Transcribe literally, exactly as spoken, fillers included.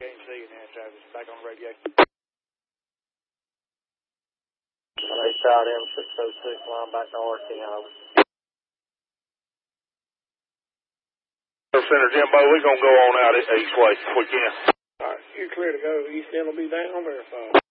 Can't see you now, Travis. Back on the radio. They shot him six oh six, line back to R C, over. Center Jimbo, we're going to go on out east way if we can. All right, you're clear to go. East end will be down, verify.